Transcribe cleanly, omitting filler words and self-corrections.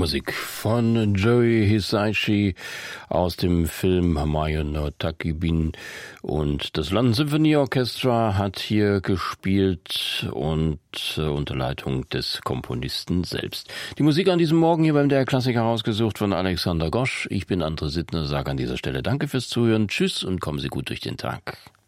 Musik von Joe Hisaishi aus dem Film Hamayo no Takibin, und das London Symphony Orchestra hat hier gespielt und unter Leitung des Komponisten selbst. Die Musik an diesem Morgen hier beim DR Klassik herausgesucht von Alexander Gosch. Ich bin André Sittner, sage an dieser Stelle Danke fürs Zuhören, tschüss und kommen Sie gut durch den Tag.